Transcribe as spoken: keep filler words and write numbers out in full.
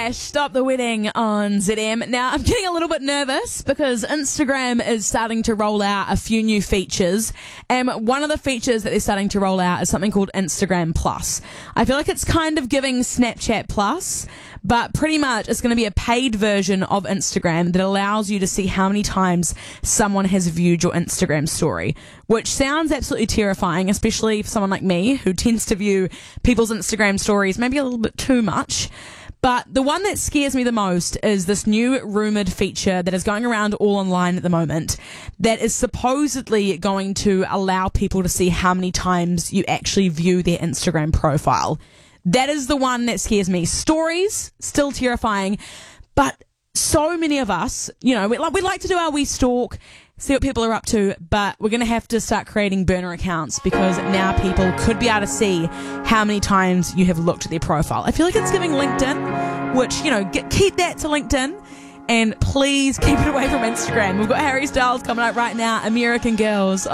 Ash, Stop the Wedding on Z M. Now, I'm getting a little bit nervous because Instagram is starting to roll out a few new features. And one of the features that they're starting to roll out is something called Instagram Plus. I feel like it's kind of giving Snapchat Plus, but pretty much it's going to be a paid version of Instagram that allows you to see how many times someone has viewed your Instagram story, which sounds absolutely terrifying, especially for someone like me who tends to view people's Instagram stories maybe a little bit too much. But the one that scares me the most is this new rumored feature that is going around all online at the moment that is supposedly going to allow people to see how many times you actually view their Instagram profile. That is the one that scares me. Stories, still terrifying, but so many of us, you know, we, we like to do our wee stalk, see what people are up to, but we're going to have to start creating burner accounts because now people could be able to see how many times you have looked at their profile. I feel like it's giving LinkedIn, which, you know, get, keep that to LinkedIn and please keep it away from Instagram. We've got Harry Styles coming up right now, American Girls.